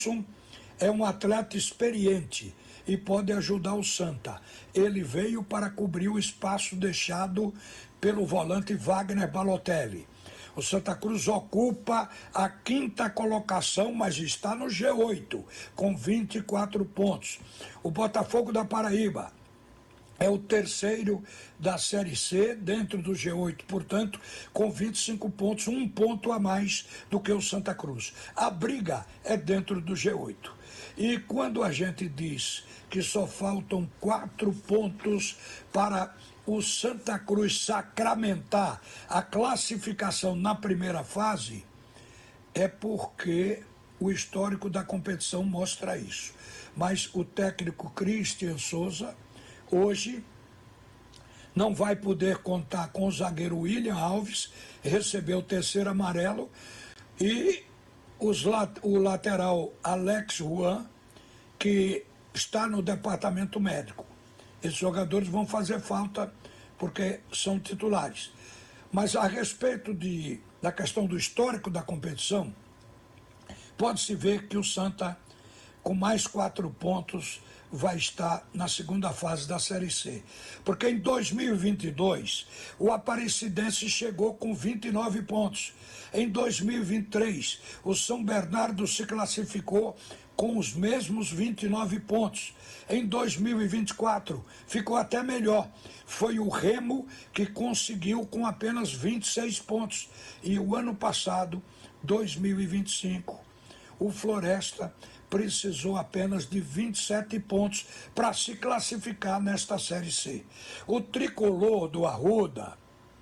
é um atleta experiente e pode ajudar o Santa. Ele veio para cobrir o espaço deixado pelo volante Wagner Balotelli. O Santa Cruz ocupa a 5ª colocação, mas está no G8, com 24 pontos. O Botafogo da Paraíba é o 3º da Série C, dentro do G8, portanto, com 25 pontos, 1 ponto a mais do que o Santa Cruz. A briga é dentro do G8. E quando a gente diz que só faltam 4 pontos para o Santa Cruz sacramentar a classificação na primeira fase, é porque o histórico da competição mostra isso. Mas o técnico Christian Souza hoje não vai poder contar com o zagueiro William Alves, recebeu o 3º amarelo, e o lateral Alex Juan, que está no departamento médico. Esses jogadores vão fazer falta porque são titulares. Mas a respeito da questão do histórico da competição, pode-se ver que o Santa, com mais 4 pontos, vai estar na segunda fase da Série C. Porque em 2022, o Aparecidense chegou com 29 pontos. Em 2023, o São Bernardo se classificou com os mesmos 29 pontos. Em 2024, ficou até melhor. Foi o Remo que conseguiu com apenas 26 pontos. E o ano passado, 2025, o Floresta precisou apenas de 27 pontos para se classificar nesta Série C. O tricolor do Arruda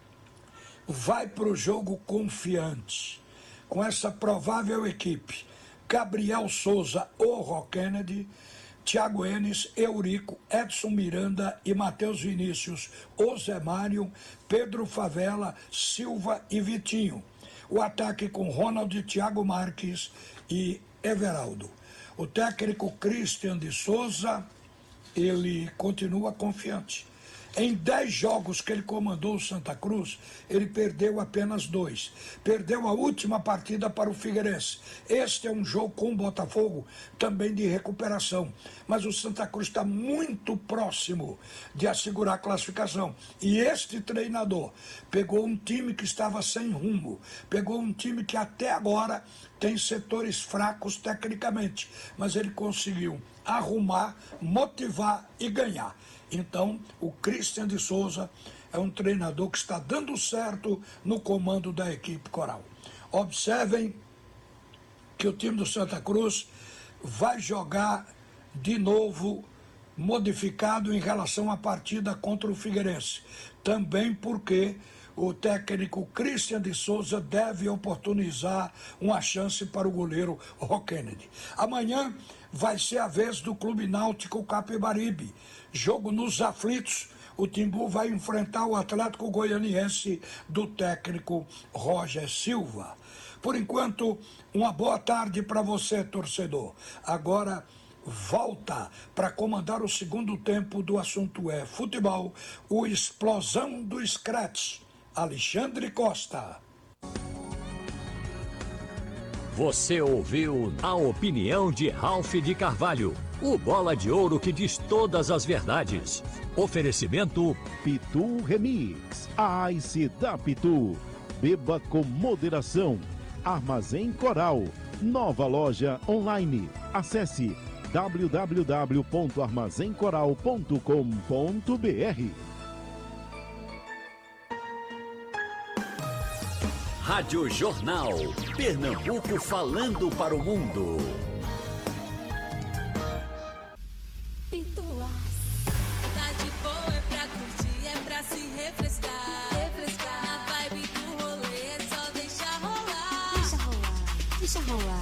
vai para o jogo confiante, com essa provável equipe: Gabriel Souza, o Kennedy, Thiago Enes, Eurico, Edson Miranda e Matheus Vinícius, o Zé Mário, Pedro Favela, Silva e Vitinho. O ataque com Ronald, Thiago Marques e Everaldo. O técnico Christian de Souza, ele continua confiante. Em 10 jogos que ele comandou o Santa Cruz, ele perdeu apenas 2. Perdeu a última partida para o Figueirense. Este é um jogo com o Botafogo, também de recuperação. Mas o Santa Cruz está muito próximo de assegurar a classificação. E este treinador pegou um time que estava sem rumo. Pegou um time que até agora tem setores fracos tecnicamente. Mas ele conseguiu arrumar, motivar e ganhar. Então, o Christian de Souza é um treinador que está dando certo no comando da equipe coral. Observem que o time do Santa Cruz vai jogar de novo modificado em relação à partida contra o Figueirense. Também porque o técnico Christian de Souza deve oportunizar uma chance para o goleiro Kennedy. Amanhã vai ser a vez do Clube Náutico Capibaribe. Jogo nos aflitos. O Timbu vai enfrentar o Atlético Goianiense do técnico Roger Silva. Por enquanto, uma boa tarde para você, torcedor. Agora volta para comandar o segundo tempo do Assunto é Futebol, o Explosão do Scratch, Alexandre Costa. Você ouviu a opinião de Ralph de Carvalho, o bola de ouro que diz todas as verdades. Oferecimento Pitu Remix, a Ice da Pitu. Beba com moderação. Armazém Coral, nova loja online. Acesse www.armazencoral.com.br. Rádio Jornal, Pernambuco falando para o mundo. Tá de boa, é pra curtir, é pra se refrescar. Na vibe do rolê, é só deixar rolar. Deixa rolar, deixa rolar.